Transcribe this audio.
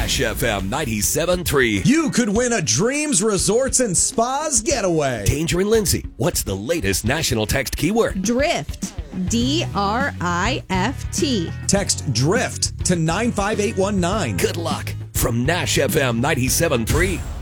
Nash FM 97.3. You could win a Dreams Resorts and Spas getaway. Danger and Lindsay, what's the latest national text keyword? Drift. D-R-I-F-T. Text DRIFT to 95819. Good luck from Nash FM 97.3.